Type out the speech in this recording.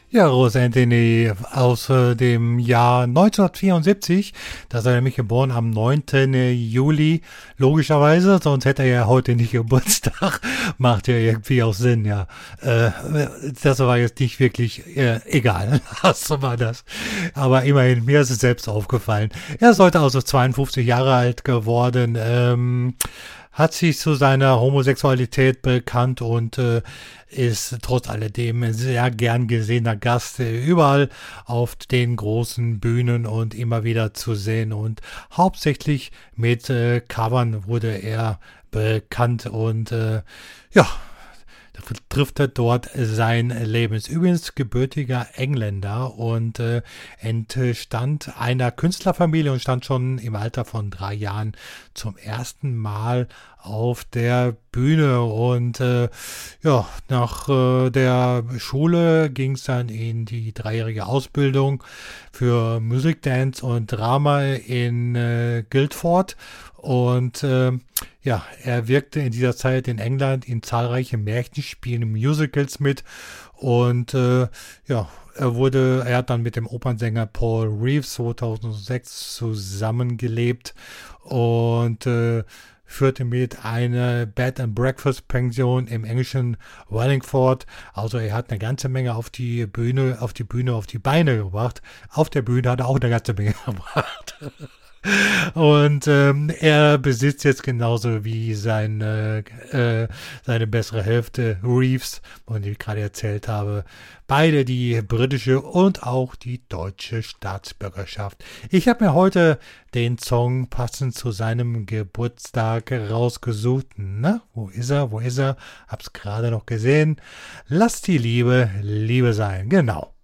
Ja, Rose Anthony aus dem Jahr 1974. Da ist er nämlich geboren am 9. Juli. Logischerweise, sonst hätte er ja heute nicht Geburtstag. Macht ja irgendwie auch Sinn, ja. Äh, Das war jetzt nicht wirklich egal. Was war das? Aber immerhin, mir ist es selbst aufgefallen. Er ist heute also 52 Jahre alt geworden. Hat sich zu seiner Homosexualität bekannt und ist trotz alledem ein sehr gern gesehener Gast, überall auf den großen Bühnen und immer wieder zu sehen. Und hauptsächlich mit Covern wurde er bekannt und ja, trifft er dort sein Leben. Ist übrigens gebürtiger Engländer und entstammt einer Künstlerfamilie und stand schon im Alter von 3 Jahren zum ersten Mal auf der Bühne. Und ja, nach der Schule ging es dann in die 3-jährige Ausbildung für Musik, Dance und Drama in Guildford. Und ja, er wirkte in dieser Zeit in England in zahlreichen Märchenspielen, Musicals mit und ja, er hat dann mit dem Opernsänger Paul Reeves 2006 zusammengelebt und führte mit einer Bed and Breakfast Pension im englischen Wallingford. Also er hat eine ganze Menge auf die Beine gebracht. Auf der Bühne hat er auch eine ganze Menge gebracht. Und er besitzt jetzt genauso wie seine bessere Hälfte Reeves, von dem ich gerade erzählt habe, beide die britische und auch die deutsche Staatsbürgerschaft. Ich habe mir heute den Song passend zu seinem Geburtstag rausgesucht. Na, wo ist er? Wo ist er? Hab's gerade noch gesehen. Lass die Liebe Liebe sein. Genau.